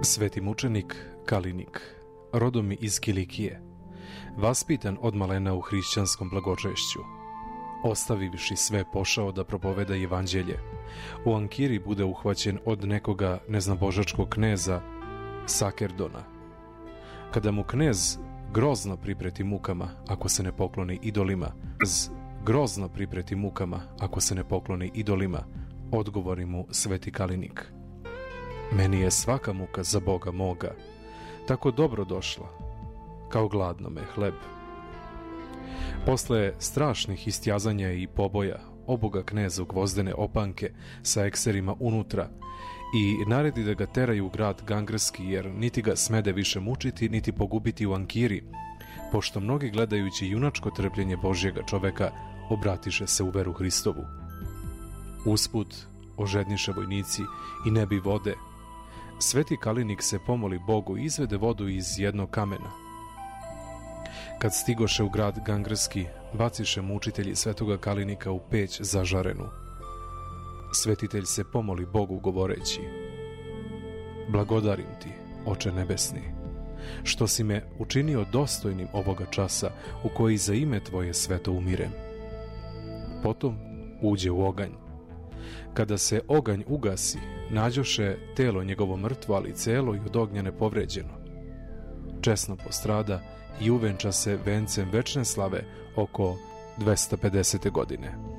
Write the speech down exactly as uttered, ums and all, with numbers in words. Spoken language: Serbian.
Sveti mučenik Kalinik, rodom iz Kilikije, vaspitan od malena u hrišćanskom blagočešću, ostavivši sve pošao da propoveda evanđelje, u Ankiri bude uhvaćen od nekoga neznabožačkog kneza Sakerdona. Kada mu knez grozno pripreti mukama ako se ne pokloni idolima, z grozno pripreti mukama ako se ne pokloni idolima, odgovori mu sveti Kalinik: meni je svaka muka za Boga moga tako dobro došla, kao gladnome hleb. Posle strašnih istjazanja i poboja oboga kneza u gvozdene opanke sa ekserima unutra i naredi da ga teraju u grad Gangrski, jer niti ga smede više mučiti niti pogubiti u Ankiri, pošto mnogi gledajući junačko trpljenje Božjega čoveka obratiše se u veru Hristovu. Usput ožedniše vojnici i ne bi vode. Sveti Kalinik se pomoli Bogu i izvede vodu iz jednog kamena. Kad stigoše u grad Gangrski, baciše mučitelji svetoga Kalinika u peć zažarenu. Svetitelj se pomoli Bogu govoreći: blagodarim ti, Oče nebesni, što si me učinio dostojnim ovoga časa u koji za ime tvoje sveto umirem. Potom uđe u oganj. Kada se oganj ugasi, nađoše telo njegovo mrtvo, ali celo i od ognja nepovređeno. Česno postrada i uvenča se vencem večne slave oko dvesta pedesete godine.